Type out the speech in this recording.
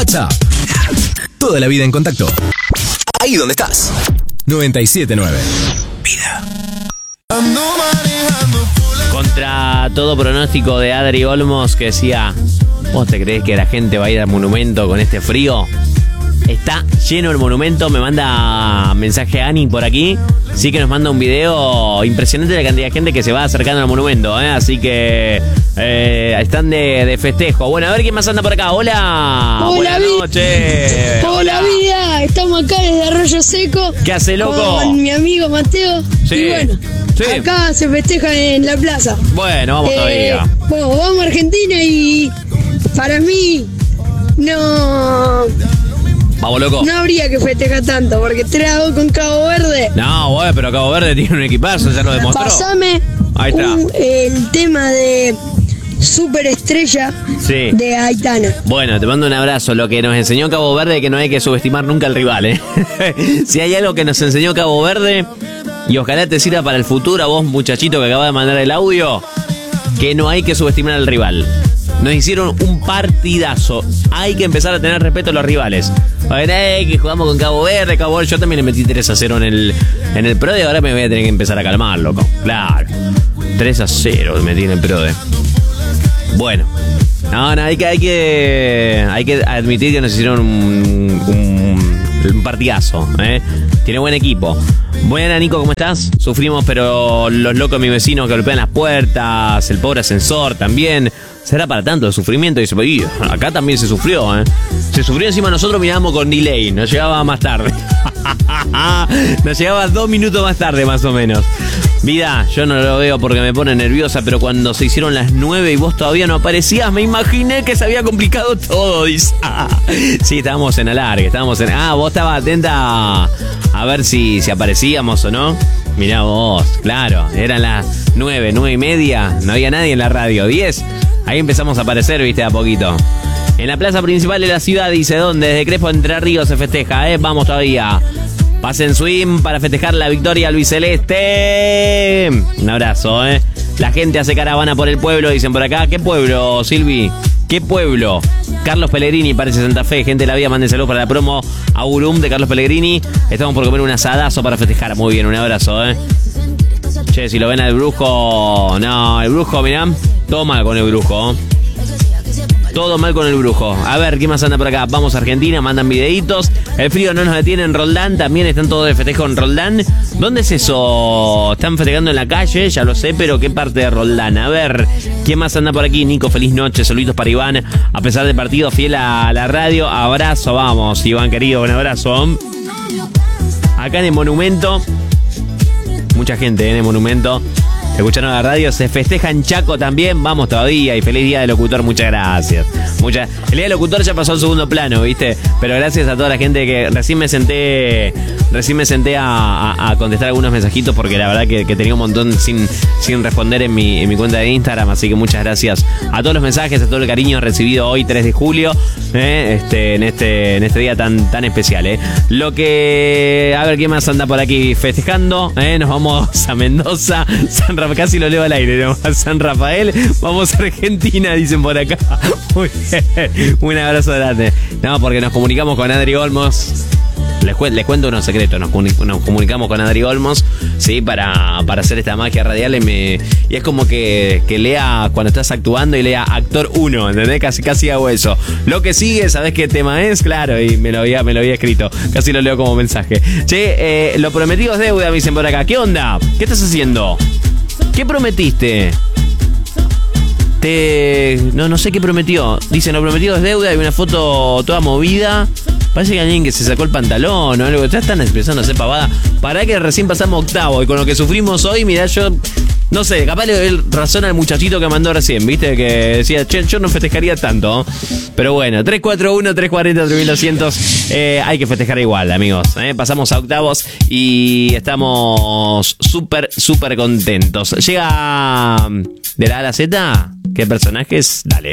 WhatsApp. Toda la vida en contacto. Ahí donde estás. 97.9. Vida. Contra todo pronóstico de Adri Olmos, que decía: ¿vos te crees que la gente va a ir al monumento con este frío? Está lleno el monumento. Me manda mensaje Ani por aquí. Sí que nos manda un video impresionante de la cantidad de gente que se va acercando al monumento, Así que están de festejo. Bueno, a ver quién más anda por acá. Hola. Buenas noches. Hola, vida. Estamos acá desde Arroyo Seco. ¿Qué hace, loco? Con mi amigo Mateo. Sí. Y bueno, Sí. acá se festeja en la plaza. Bueno, vamos todavía. Bueno, vamos a Argentina y para mí no Vamos, loco. No habría que festejar tanto, porque trago con Cabo Verde. No, güey, pero Cabo Verde tiene un equipazo, ya lo demostró. Pasame Ahí está. el tema de Superestrella Sí. de Aitana. Bueno, te mando un abrazo. Lo que nos enseñó Cabo Verde es que no hay que subestimar nunca al rival, Si hay algo que nos enseñó Cabo Verde, y ojalá te sirva para el futuro, a vos, muchachito que acaba de mandar el audio, que no hay que subestimar al rival. Nos hicieron un partidazo. Hay que empezar a tener respeto a los rivales. A ver, que jugamos con Cabo Verde. Yo también le metí 3-0 en el PRODE. Ahora me voy a tener que empezar a calmar, loco. Claro. 3-0 metí en el PRODE. Bueno. No, hay que admitir que nos hicieron un partidazo, Tiene buen equipo. Buena, Nico, ¿cómo estás? Sufrimos, pero los locos de mi vecino que golpean las puertas, el pobre ascensor también. ¿Será para tanto el sufrimiento? Y dice, "Oye, acá también se sufrió, Se sufrió, encima nosotros mirábamos con delay, nos llegaba más tarde. Nos llegaba 2 minutos más tarde, más o menos. Vida, yo no lo veo porque me pone nerviosa, pero cuando se hicieron las 9 y vos todavía no aparecías, me imaginé que se había complicado todo, dice. Sí, estábamos en alargue, vos estabas atenta a ver si aparecíamos o no. Mirá vos, claro, eran las 9:30, no había nadie en la radio. 10, ahí empezamos a aparecer, viste, a poquito. En la plaza principal de la ciudad, dice, ¿dónde? Desde Crespo, Entre Ríos se festeja, Vamos todavía. Pasen swing para festejar la victoria albiceleste. Un abrazo, La gente hace caravana por el pueblo, dicen por acá. ¿Qué pueblo, Silvi? ¿Qué pueblo? Carlos Pellegrini, parece Santa Fe. Gente de la vida, manden saludos para la promo Aurum de Carlos Pellegrini. Estamos por comer un asadazo para festejar. Muy bien, un abrazo, Che, si lo ven al brujo... No, el brujo, mirá. Todo mal con el brujo. Todo mal con el brujo. A ver, ¿qué más anda por acá? Vamos a Argentina, mandan videitos. El frío no nos detiene en Roldán. También están todos de festejo en Roldán. ¿Dónde es eso? Están festejando en la calle, ya lo sé, pero ¿qué parte de Roldán? A ver, ¿quién más anda por aquí? Nico, feliz noche, saluditos para Iván. A pesar del partido, fiel a la radio. Abrazo, vamos, Iván querido, un abrazo. Acá en el Monumento, mucha gente en el Monumento. Escucharon la radio, se festeja en Chaco también, vamos todavía, y feliz día del locutor, muchas gracias. El día del locutor ya pasó al segundo plano, ¿viste? Pero gracias a toda la gente que recién me senté a contestar algunos mensajitos, porque la verdad que tenía un montón sin responder en mi cuenta de Instagram, así que muchas gracias a todos los mensajes, a todo el cariño recibido hoy 3 de julio, en este día tan especial, Lo que, a ver quién más anda por aquí festejando, nos vamos a Mendoza, casi lo leo al aire, ¿no? A San Rafael, vamos a Argentina, dicen por acá. Muy bien, un abrazo grande. No, porque nos comunicamos con Adri Olmos. Les cuento unos secretos. Nos comunicamos con Adri Olmos, sí, para hacer esta magia radial. Y es como que lea cuando estás actuando y lea actor 1, ¿entendés? Casi hago eso. Lo que sigue, ¿sabés qué tema es? Claro, y me lo había escrito. Casi lo leo como mensaje. Che, lo prometido es deuda, me dicen por acá. ¿Qué onda? ¿Qué estás haciendo? ¿Qué prometiste? No sé qué prometió. Dicen, lo prometido es deuda. Hay una foto toda movida. Parece que alguien que se sacó el pantalón o algo. Ya están empezando a hacer pavada. Para que recién pasamos octavo. Y con lo que sufrimos hoy, mirá, yo... No sé, capaz le doy razón al muchachito que mandó recién, ¿viste? Que decía, che, yo no festejaría tanto. Pero bueno, 341-340-3200. Hay que festejar igual, amigos. Pasamos a octavos y estamos súper contentos. Llega de la A a la Z. ¿Qué personajes? Dale.